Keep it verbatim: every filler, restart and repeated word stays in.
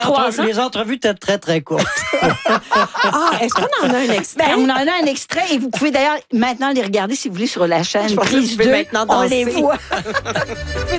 Trois ans. Les entrevues étaient très, très courtes. Ah, est-ce qu'on en a un extrait? Ben, on en a un extrait et vous pouvez d'ailleurs maintenant les regarder si vous voulez sur la chaîne. Je pense que Prise tu peux deux, maintenant on les danser. voit.